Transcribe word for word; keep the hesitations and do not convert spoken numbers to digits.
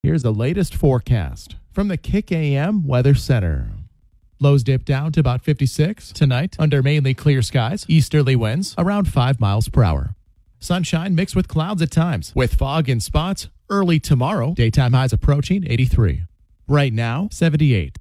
Here's the latest forecast from the Kick A M Weather Center. Lows dip down to about fifty-six tonight under mainly clear skies. Easterly winds around five miles per hour. Sunshine mixed with clouds at times, with fog in spots early tomorrow. Daytime highs approaching eighty-three. Right now, seventy-eight.